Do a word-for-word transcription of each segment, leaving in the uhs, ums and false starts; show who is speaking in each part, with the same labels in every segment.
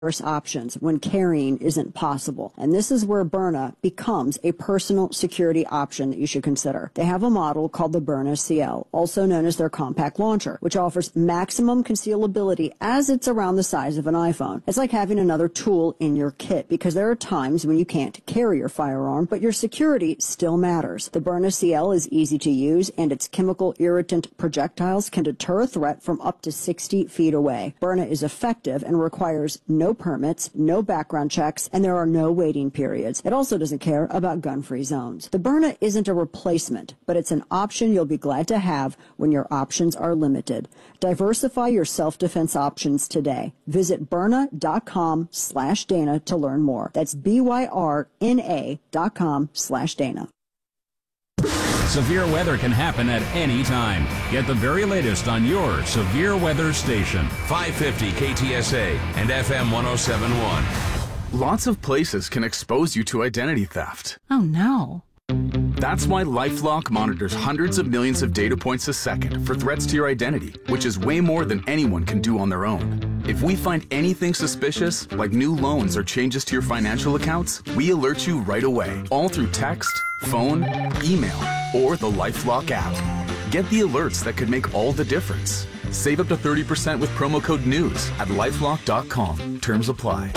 Speaker 1: options when carrying isn't possible. And this is where Byrna becomes a personal security option that you should consider. They have a model called the Byrna C L, also known as their compact launcher, which offers maximum concealability as it's around the size of an iPhone. It's like having another tool in your kit, because there are times when you can't carry your firearm, but your security still matters. The Byrna C L is easy to use, and its chemical irritant projectiles can deter a threat from up to sixty feet away. Byrna is effective and requires no permits, no background checks, and there are no waiting periods. It also doesn't care about gun-free zones. The Byrna isn't a replacement, but it's an option you'll be glad to have when your options are limited. Diversify your self-defense options today. Visit Byrna.com slash Dana to learn more. That's B-Y-R-N-A dot com slash Dana.
Speaker 2: Severe weather can happen at any time. Get the very latest on your severe weather station.
Speaker 3: five fifty K T S A and F M one oh seven point one.
Speaker 4: Lots of places can expose you to identity theft.
Speaker 5: Oh no.
Speaker 4: That's why LifeLock monitors hundreds of millions of data points a second for threats to your identity, which is way more than anyone can do on their own. If we find anything suspicious, like new loans or changes to your financial accounts, we alert you right away, all through text, phone, email, or the LifeLock app. Get the alerts that could make all the difference. Save up to thirty percent with promo code NEWS at lifelock dot com. Terms apply.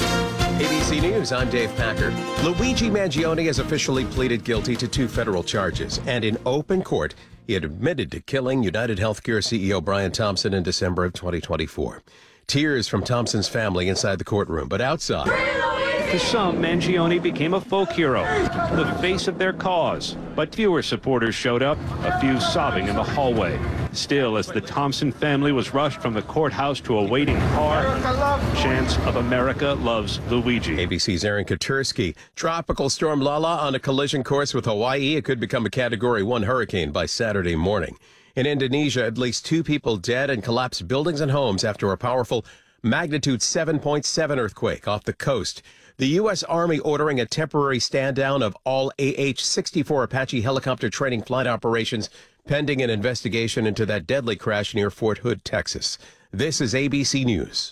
Speaker 6: A B C News, I'm Dave Packer. Luigi Mangione has officially pleaded guilty to two federal charges, and in open court, he had admitted to killing United Healthcare C E O Brian Thompson in December of twenty twenty-four. Tears from Thompson's family inside the courtroom, but outside...
Speaker 7: To some, Mangione became a folk hero, the face of their cause. But fewer supporters showed up, a few sobbing in the hallway. Still, as the Thompson family was rushed from the courthouse to a waiting car, chants of America loves Luigi.
Speaker 6: A B C's Aaron Katursky. Tropical storm Lala on a collision course with Hawaii. It could become a Category one hurricane by Saturday morning. In Indonesia, at least two people dead and collapsed buildings and homes after a powerful magnitude seven point seven earthquake off the coast. The U S. Army ordering a temporary stand-down of all A H sixty-four Apache helicopter training flight operations pending an investigation into that deadly crash near Fort Hood, Texas. This is A B C News.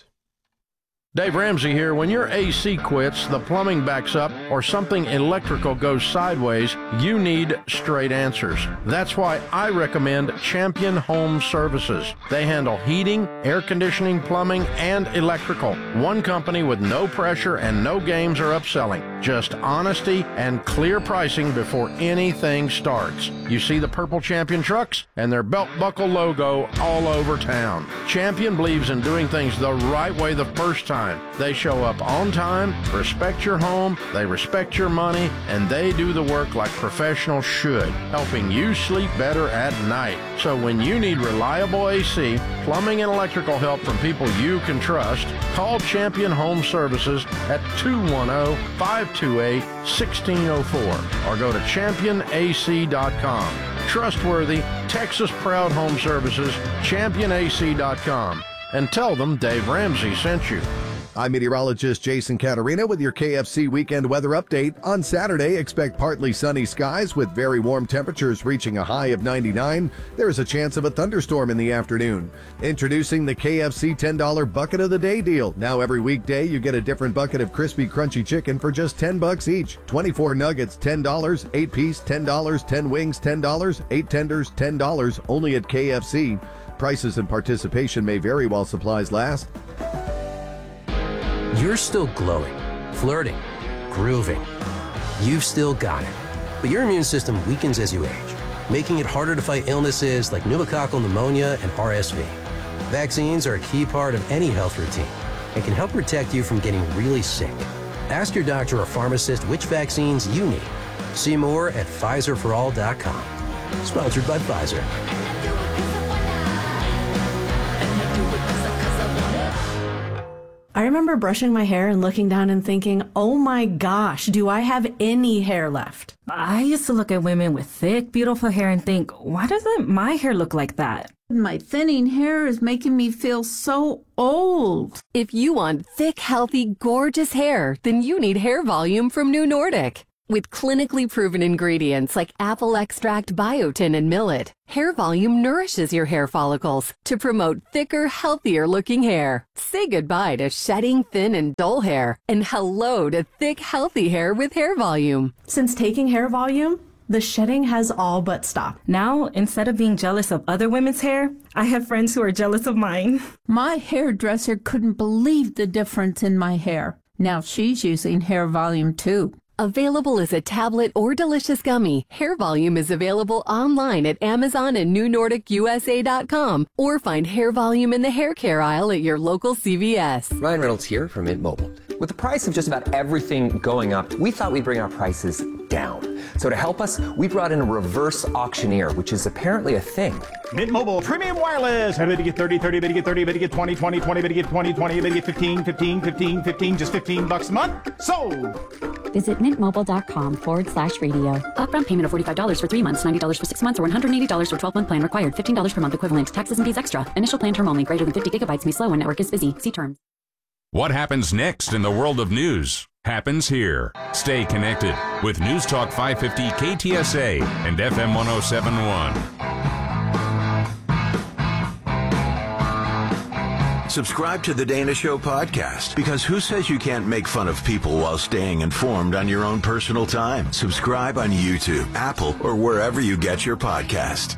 Speaker 8: Dave Ramsey here. When your A C quits, the plumbing backs up, or something electrical goes sideways, you need straight answers. That's why I recommend Champion Home Services. They handle heating, air conditioning, plumbing, and electrical. One company with no pressure and no games or upselling. Just honesty and clear pricing before anything starts. You see the purple Champion trucks and their belt buckle logo all over town. Champion believes in doing things the right way the first time. They show up on time, respect your home, they respect your money, and they do the work like professionals should, helping you sleep better at night. So when you need reliable A C, plumbing, and electrical help from people you can trust, call Champion Home Services at two one zero, five two eight, one six zero four or go to champion A C dot com. Trustworthy, Texas-proud home services, champion A C dot com. And tell them Dave Ramsey sent you.
Speaker 9: I'm meteorologist Jason Caterina with your K F C weekend weather update. On Saturday, expect partly sunny skies with very warm temperatures reaching a high of ninety-nine. There is a chance of a thunderstorm in the afternoon. Introducing the K F C ten dollar Bucket of the Day deal. Now every weekday, you get a different bucket of crispy, crunchy chicken for just ten bucks each. twenty-four nuggets, ten dollars. eight piece, ten dollars. ten wings, ten dollars. eight tenders, ten dollars. Only at K F C. Prices and participation may vary while supplies last.
Speaker 10: You're still glowing, flirting, grooving. You've still got it. But your immune system weakens as you age, making it harder to fight illnesses like pneumococcal pneumonia and R S V. Vaccines are a key part of any health routine and can help protect you from getting really sick. Ask your doctor or pharmacist which vaccines you need. See more at Pfizer for all dot com. Sponsored by Pfizer.
Speaker 11: I remember brushing my hair and looking down and thinking, oh my gosh, do I have any hair left?
Speaker 5: I used to look at women with thick, beautiful hair and think, why doesn't my hair look like that?
Speaker 12: My thinning hair is making me feel so old.
Speaker 13: If you want thick, healthy, gorgeous hair, then you need Hair Volume from New Nordic. With clinically proven ingredients like apple extract, biotin, and millet, Hair Volume nourishes your hair follicles to promote thicker, healthier-looking hair. Say goodbye to shedding thin and dull hair, and hello to thick, healthy hair with Hair Volume.
Speaker 11: Since taking Hair Volume, the shedding has all but stopped.
Speaker 5: Now, instead of being jealous of other women's hair, I have friends who are jealous of mine.
Speaker 12: My hairdresser couldn't believe the difference in my hair. Now she's using Hair Volume too.
Speaker 13: Available as a tablet or delicious gummy, Hair Volume is available online at Amazon and New Nordic U S A dot com, or find Hair Volume in the hair care aisle at your local C V S.
Speaker 14: Ryan Reynolds here from Mint Mobile. With the price of just about everything going up, we thought we'd bring our prices down. So to help us, we brought in a reverse auctioneer, which is apparently a thing.
Speaker 15: Mint Mobile Premium Wireless. How to get thirty, thirty, better get thirty, better get twenty, twenty, twenty, better get twenty, twenty, better get fifteen, fifteen, fifteen, fifteen, just fifteen bucks a month. Sold!
Speaker 16: Visit mintmobile.com forward slash radio. Upfront payment of forty-five dollars for three months, ninety dollars for six months, or one hundred eighty dollars for twelve-month plan required. fifteen dollars per month equivalent. Taxes and fees extra. Initial plan term only. Greater than fifty gigabytes may slow when network is busy. See terms.
Speaker 2: What happens next in the world of news happens here. Stay connected with News Talk five fifty K T S A and F M one oh seven point one.
Speaker 17: Subscribe to The Dana Show podcast, because who says you can't make fun of people while staying informed on your own personal time? Subscribe on YouTube, Apple, or wherever you get your podcast.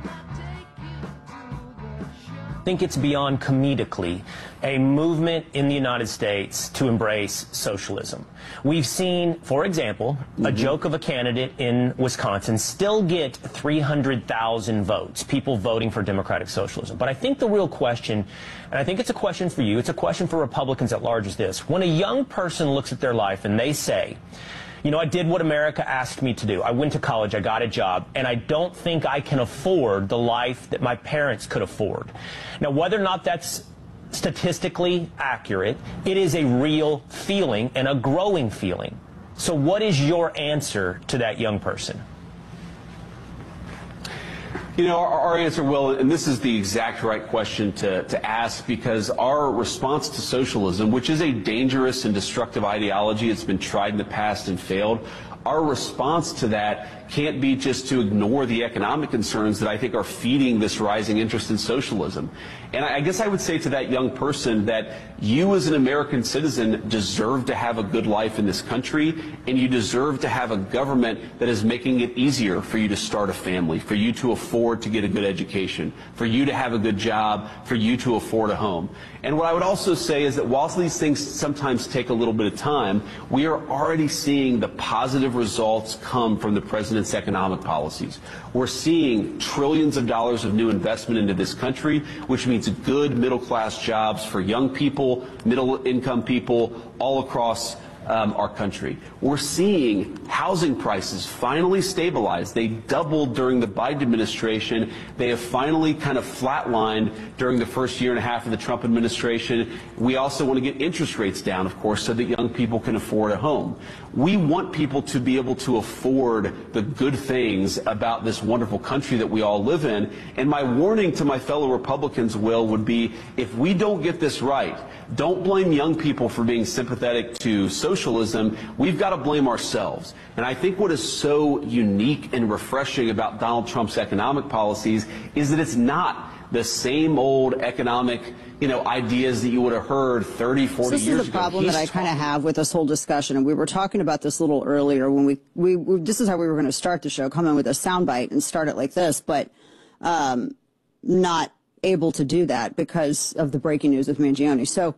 Speaker 18: I think it's beyond comedically a movement in the United States to embrace socialism. We've seen, for example, mm-hmm. a joke of a candidate in Wisconsin still get three hundred thousand votes, people voting for democratic socialism. But I think the real question, and I think it's a question for you, it's a question for Republicans at large, is this. When a young person looks at their life and they say, you know, I did what America asked me to do. I went to college, I got a job, and I don't think I can afford the life that my parents could afford. Now, whether or not that's statistically accurate, it is a real feeling and a growing feeling. So what is your answer to that young person?
Speaker 19: You know, our, our answer, Will, and this is the exact right question to, to ask, because our response to socialism, which is a dangerous and destructive ideology, it's been tried in the past and failed, our response to that can't be just to ignore the economic concerns that I think are feeding this rising interest in socialism. And I guess I would say to that young person that you as an American citizen deserve to have a good life in this country, and you deserve to have a government that is making it easier for you to start a family, for you to afford to get a good education, for you to have a good job, for you to afford a home. And what I would also say is that whilst these things sometimes take a little bit of time, we are already seeing the positive results come from the president's economic policies. We're seeing trillions of dollars of new investment into this country, which means good middle-class jobs for young people, middle-income people all across um, our country. We're seeing housing prices finally stabilize. They doubled during the Biden administration. They have finally kind of flatlined during the first year and a half of the Trump administration. We also want to get interest rates down, of course, so that young people can afford a home. We want people to be able to afford the good things about this wonderful country that we all live in. And my warning to my fellow Republicans, Will, would be, if we don't get this right, don't blame young people for being sympathetic to socialism. We've got to blame ourselves. And I think what is so unique and refreshing about Donald Trump's economic policies is that it's not the same old economic, you know, ideas that you would have heard thirty, forty
Speaker 1: so this
Speaker 19: years ago.
Speaker 1: This is the problem
Speaker 19: He's
Speaker 1: that I kind of have with this whole discussion, and we were talking about this a little earlier when we, we, we this is how we were going to start the show, come in with a soundbite and start it like this, but um, not able to do that because of the breaking news with Mangione. So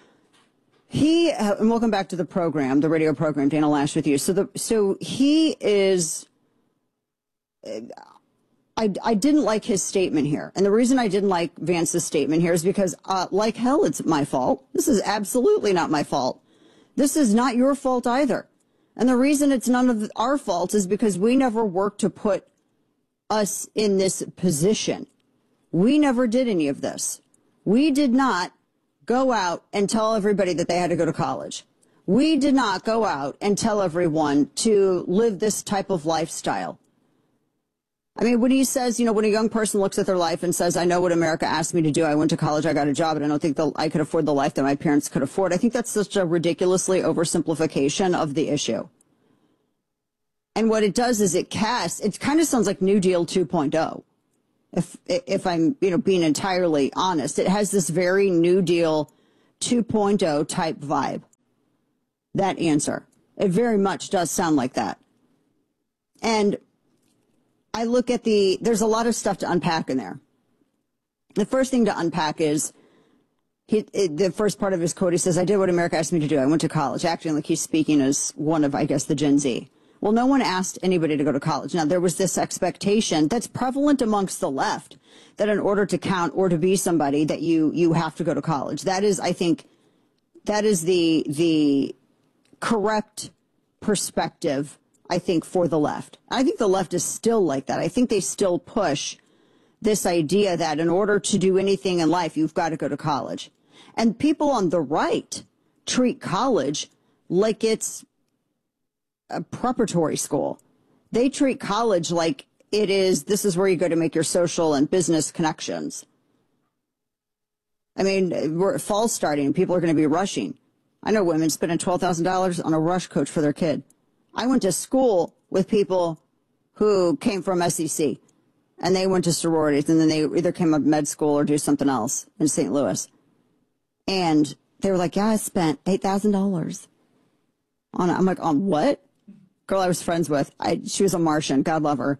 Speaker 1: he, uh, and welcome back to the program, the radio program, Dana Loesch with you. So the, so he is, uh, I, I didn't like his statement here. And the reason I didn't like Vance's statement here is because, uh, like hell, it's my fault. This is absolutely not my fault. This is not your fault either. And the reason it's none of our fault is because we never worked to put us in this position. We never did any of this. We did not go out and tell everybody that they had to go to college. We did not go out and tell everyone to live this type of lifestyle. I mean, when he says, you know, when a young person looks at their life and says, I know what America asked me to do. I went to college, I got a job, and I don't think the, I could afford the life that my parents could afford. I think that's such a ridiculously oversimplification of the issue. And what it does is it casts, it kind of sounds like New Deal two point oh. If, if I'm, you know, being entirely honest, it has this very New Deal two point oh type vibe. That answer. It very much does sound like that. And I look at the, there's a lot of stuff to unpack in there. The first thing to unpack is, he, it, the first part of his quote, he says, I did what America asked me to do. I went to college. Acting like he's speaking as one of, I guess, the Gen Z. Well, no one asked anybody to go to college. Now, there was this expectation that's prevalent amongst the left that in order to count or to be somebody that you, you have to go to college. That is, I think, that is the, the correct perspective, I think, for the left. I think the left is still like that. I think they still push this idea that in order to do anything in life, you've got to go to college. And people on the right treat college like it's a preparatory school. They treat college like it is, this is where you go to make your social and business connections. I mean, we're fall starting, people are going to be rushing. I know women spending twelve thousand dollars on a rush coach for their kid. I went to school with people who came from S E C, and they went to sororities, and then they either came up med school or do something else in Saint Louis. And they were like, yeah, I spent eight thousand dollars on it. I'm like, on what? Girl I was friends with, I, she was a Martian, God love her.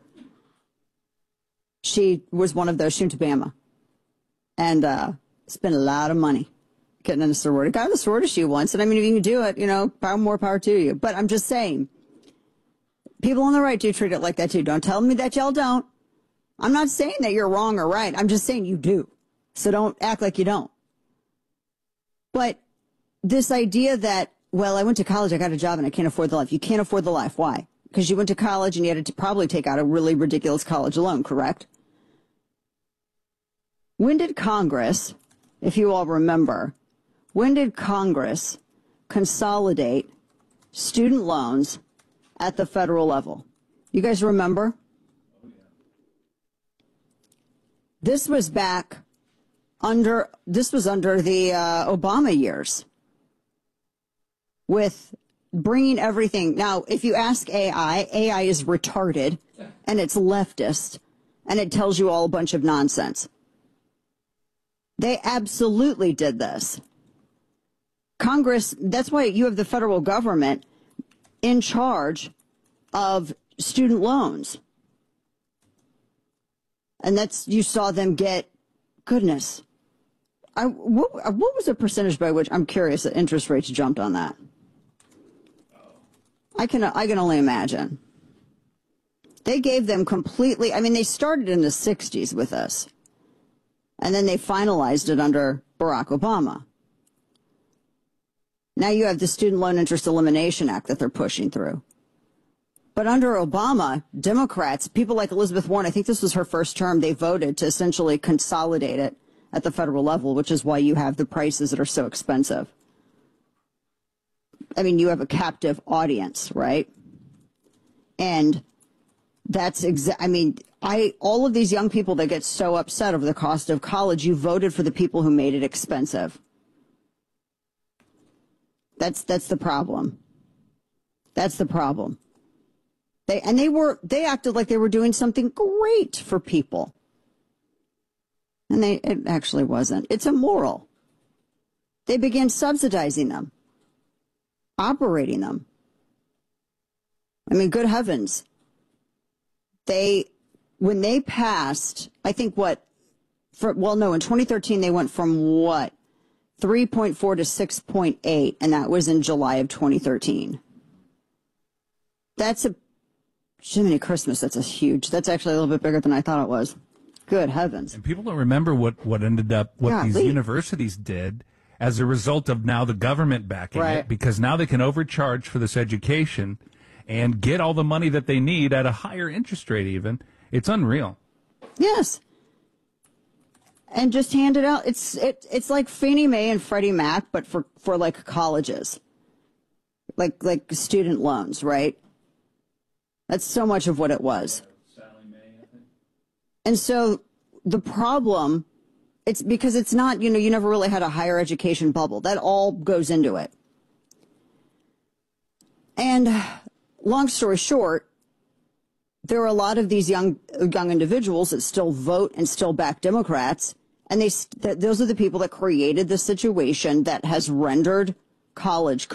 Speaker 1: She was one of those, she went to Bama. And uh, spent a lot of money getting in a sorority. Got in the sorority shoe once, and I mean, if you can do it, you know, power, more power to you. But I'm just saying, people on the right do treat it like that too. Don't tell me that y'all don't. I'm not saying that you're wrong or right. I'm just saying you do. So don't act like you don't. But this idea that, well, I went to college, I got a job, and I can't afford the life. You can't afford the life. Why? Because you went to college and you had to probably take out a really ridiculous college loan, correct? When did Congress, if you all remember, when did Congress consolidate student loans at the federal level? You guys remember? This was back under, this was under the uh, Obama years with bringing everything. Now, if you ask A I, A I is retarded and it's leftist and it tells you all a bunch of nonsense. They absolutely did this. Congress, that's why you have the federal government in charge of student loans. And that's, you saw them get, goodness, I, what, what was the percentage by which, I'm curious, that interest rates jumped on that? I can, I can only imagine. They gave them completely, I mean, they started in the sixties with us. And then they finalized it under Barack Obama. Now you have the Student Loan Interest Elimination Act that they're pushing through. But under Obama, Democrats, people like Elizabeth Warren, I think this was her first term, they voted to essentially consolidate it at the federal level, which is why you have the prices that are so expensive. I mean, you have a captive audience, right? And that's exa- I mean, I all of these young people that get so upset over the cost of college, you voted for the people who made it expensive. That's that's the problem. That's the problem. They and they were they acted like they were doing something great for people. And they it actually wasn't. It's immoral. They began subsidizing them, operating them. I mean, good heavens. They, when they passed, I think what, for, well, no, in twenty thirteen, they went from what, three point four to six point eight, and that was in July of twenty thirteen. That's a, Jiminy Christmas, that's a huge, that's actually a little bit bigger than I thought it was. Good heavens.
Speaker 20: And people don't remember what, what ended up, what
Speaker 1: God,
Speaker 20: these
Speaker 1: leave.
Speaker 20: universities did as a result of now the government backing
Speaker 1: Right.
Speaker 20: it, because now they can overcharge for this education and get all the money that they need at a higher interest rate even. It's unreal.
Speaker 1: Yes. And just hand it out. It's it, it's like Fannie Mae and Freddie Mac, but for, for like colleges. Like like student loans, right? That's so much of what it was. And so the problem, it's because it's not, you know, you never really had a higher education bubble. That all goes into it. And long story short, there are a lot of these young young individuals that still vote and still back Democrats, and they th- those are the people that created the situation that has rendered college